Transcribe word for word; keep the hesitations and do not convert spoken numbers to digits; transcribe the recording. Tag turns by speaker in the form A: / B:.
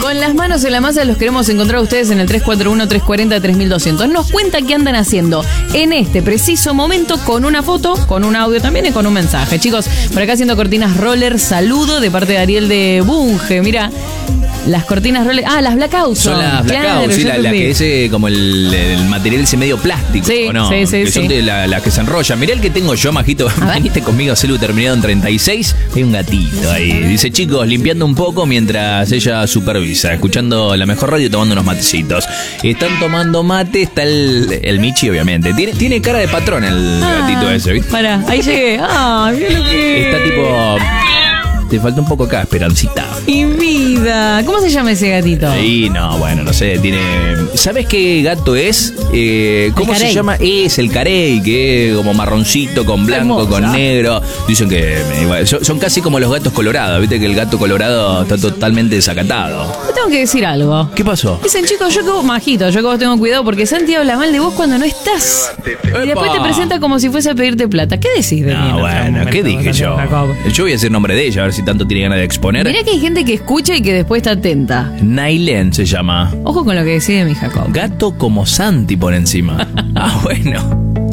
A: Con las manos en la masa los queremos encontrar a ustedes en el tres cuatro uno, tres cuatro cero, tres mil doscientos. Nos cuenta qué andan haciendo en este preciso momento con una foto, con un audio también y con un mensaje. Chicos, por acá haciendo cortinas roller, saludo de parte de Ariel de Bunge. Mira, las cortinas roller. Ah, las blackout son.
B: Son las blackout,
A: claro,
B: sí, la, la que es eh, como el, el material ese medio plástico,
A: sí,
B: ¿o no?
A: Sí, sí,
B: que son
A: sí.
B: de la, la que se enrolla. Mirá el que tengo yo, majito. Viniste conmigo a celu terminado en treinta y seis. Hay un gatito ahí. Dice, chicos, limpiando un poco mientras ella supervisa, escuchando la mejor radio y tomando unos matecitos. Están tomando mate, está el, el Michi, obviamente. Tiene, tiene cara de patrón el ah, gatito ese, ¿viste?
A: Pará, ahí llegué. Ah, mira lo que...
B: Está tipo... Te falta un poco acá, Esperancita.
A: Y vida. ¿Cómo se llama ese gatito?
B: Sí, no, bueno, no sé, tiene... ¿Sabes qué gato es? Eh, ¿Cómo se llama? Es el carey, que es como marroncito, con blanco, hermosa, con negro. Dicen que igual, son, son casi como los gatos colorados, viste que el gato colorado está totalmente desacatado.
A: Te tengo que decir algo.
B: ¿Qué pasó?
A: Dicen, chicos, yo que vos, majito, yo que vos tengo cuidado porque Santi habla mal de vos cuando no estás.
B: ¡Epa!
A: Y después te presenta como si fuese a pedirte plata. ¿Qué decís de mí?
B: No, bueno, ¿qué dije yo? Yo voy a decir nombre de ella, a ver si tanto tiene ganas de exponer.
A: Mirá que hay gente que escucha y que después está atenta.
B: Nailen se llama.
A: Ojo con lo que decide mi Jacob.
B: Gato como Santi por encima. Ah, bueno.